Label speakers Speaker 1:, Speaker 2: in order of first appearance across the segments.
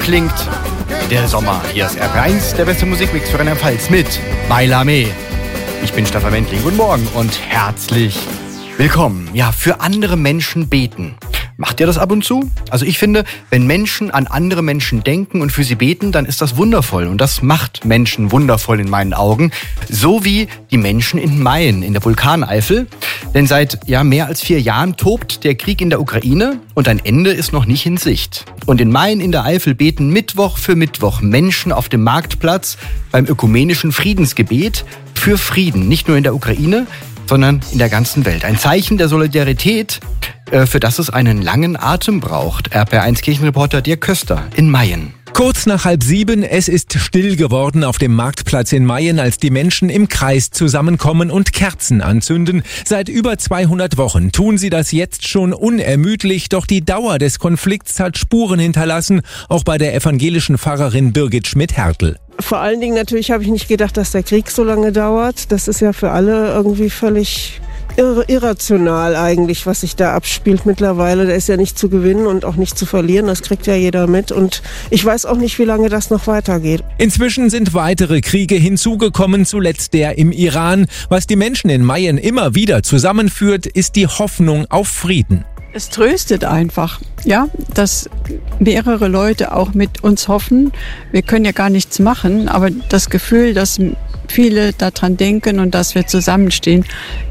Speaker 1: klingt der Sommer. Hier ist RP1, der beste Musikmix für Rheinland-Pfalz mit Bailame. Ich bin Stefan Wendling. Guten Morgen und herzlich willkommen. Ja, für andere Menschen beten. Macht ihr das ab und zu? Also ich finde, wenn Menschen an andere Menschen denken und für sie beten, dann ist das wundervoll. Und das macht Menschen wundervoll in meinen Augen. So wie die Menschen in Mayen in der Vulkaneifel. Denn seit mehr als 4 Jahren tobt der Krieg in der Ukraine und ein Ende ist noch nicht in Sicht. Und in Mayen in der Eifel beten Mittwoch für Mittwoch Menschen auf dem Marktplatz beim ökumenischen Friedensgebet für Frieden. Nicht nur in der Ukraine, sondern in der ganzen Welt. Ein Zeichen der Solidarität, für das es einen langen Atem braucht. RP1 Kirchenreporter Dirk Köster in Mayen.
Speaker 2: Kurz nach 6:30, es ist still geworden auf dem Marktplatz in Mayen, als die Menschen im Kreis zusammenkommen und Kerzen anzünden. Seit über 200 Wochen tun sie das jetzt schon unermüdlich, doch die Dauer des Konflikts hat Spuren hinterlassen, auch bei der evangelischen Pfarrerin Birgit Schmidt-Hertel.
Speaker 3: Vor allen Dingen natürlich habe ich nicht gedacht, dass der Krieg so lange dauert. Das ist ja für alle irgendwie völlig irrational eigentlich, was sich da abspielt mittlerweile. Da ist ja nicht zu gewinnen und auch nicht zu verlieren. Das kriegt ja jeder mit. Und ich weiß auch nicht, wie lange das noch weitergeht.
Speaker 2: Inzwischen sind weitere Kriege hinzugekommen, zuletzt der im Iran. Was die Menschen in Mayen immer wieder zusammenführt, ist die Hoffnung auf Frieden.
Speaker 4: Es tröstet einfach, ja, dass mehrere Leute auch mit uns hoffen. Wir können ja gar nichts machen, aber das Gefühl, dass viele daran denken und dass wir zusammenstehen,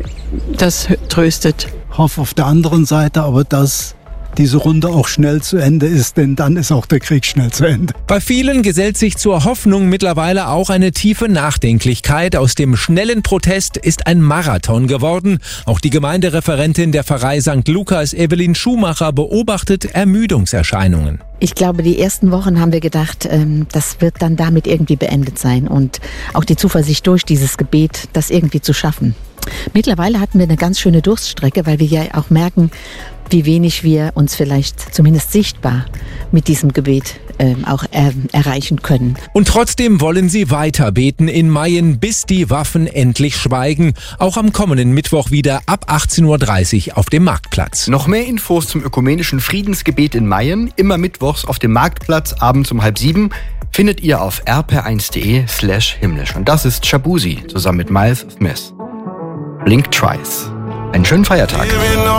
Speaker 4: das tröstet.
Speaker 5: Ich hoffe auf der anderen Seite aber, dass diese Runde auch schnell zu Ende ist, denn dann ist auch der Krieg schnell zu Ende.
Speaker 2: Bei vielen gesellt sich zur Hoffnung mittlerweile auch eine tiefe Nachdenklichkeit. Aus dem schnellen Protest ist ein Marathon geworden. Auch die Gemeindereferentin der Pfarrei St. Lukas, Evelyn Schumacher, beobachtet Ermüdungserscheinungen.
Speaker 6: Ich glaube, die ersten Wochen haben wir gedacht, das wird dann damit irgendwie beendet sein und auch die Zuversicht durch dieses Gebet, das irgendwie zu schaffen. Mittlerweile hatten wir eine ganz schöne Durststrecke, weil wir ja auch merken, wie wenig wir uns vielleicht zumindest sichtbar mit diesem Gebet auch erreichen können.
Speaker 2: Und trotzdem wollen sie weiter beten in Mayen, bis die Waffen endlich schweigen. Auch am kommenden Mittwoch wieder ab 18:30 Uhr auf dem Marktplatz.
Speaker 1: Noch mehr Infos zum ökumenischen Friedensgebet in Mayen, immer mittwochs auf dem Marktplatz, abends um 6:30, findet ihr auf rp1.de/himmlisch. Und das ist Shabuzi zusammen mit Miles Smith. Blink Twice. Einen schönen Feiertag.